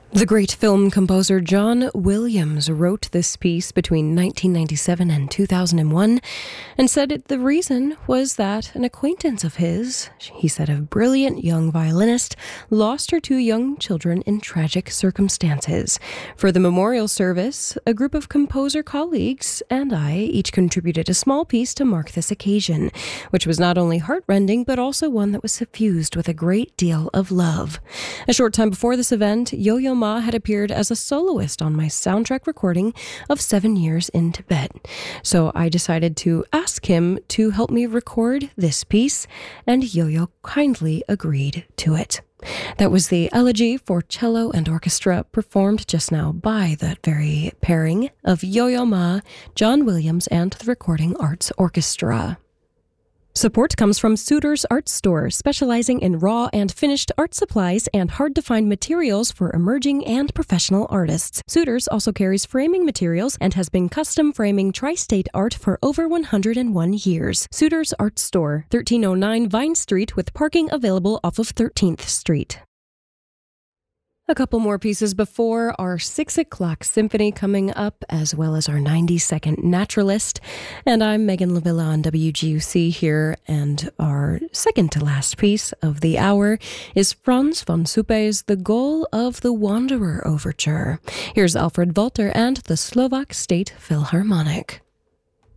The great film composer John Williams wrote this piece between 1997 and 2001 and said the reason was that an acquaintance of his, he said a brilliant young violinist, lost her two young children in tragic circumstances. For the memorial service, a group of composer colleagues and I each contributed a small piece to mark this occasion, which was not only heartrending but also one that was suffused with a great deal of love. A short time before this event, Yo-Yo Ma had appeared as a soloist on my soundtrack recording of 7 Years in Tibet. So I decided to ask him to help me record this piece, and Yo-Yo kindly agreed to it. That was the Elegy for Cello and Orchestra, performed just now by that very pairing of Yo-Yo Ma, John Williams, and the Recording Arts Orchestra. Support comes from Suter's Art Store, specializing in raw and finished art supplies and hard-to-find materials for emerging and professional artists. Suter's also carries framing materials and has been custom framing tri-state art for over 101 years. Suter's Art Store, 1309 Vine Street, with parking available off of 13th Street. A couple more pieces before our 6 o'clock symphony coming up, as well as our 90-second naturalist. And I'm Megan Lavilla on WGUC here, and our second to last piece of the hour is Franz von Suppe's The Goal of the Wanderer Overture. Here's Alfred Walter and the Slovak State Philharmonic.